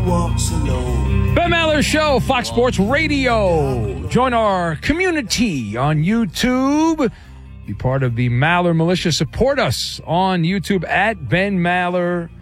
walks alone. Ben Maller Show, Fox Sports Radio. Join our community on YouTube. Be part of the Maller Militia. Support us on YouTube at Ben Maller